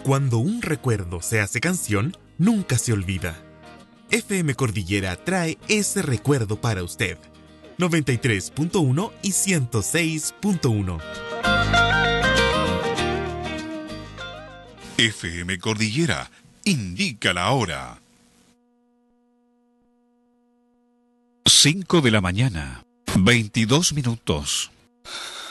Cuando un recuerdo se hace canción, nunca se olvida. FM Cordillera trae ese recuerdo para usted. 93.1 y 106.1. FM Cordillera indica la hora. 5 de la mañana, 22 minutos.